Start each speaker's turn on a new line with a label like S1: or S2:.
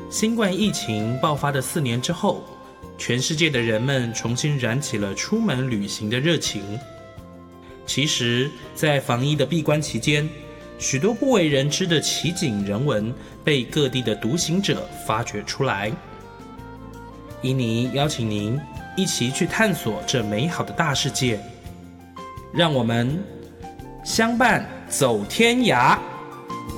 S1: 新冠疫情爆发的4年之后，全世界的人们重新燃起了出门旅行的热情。其实，在防疫的闭关期间，许多不为人知的奇景人文被各地的独行者发掘出来。伊妮邀请您一起去探索这美好的大世界，让我们相伴走天涯。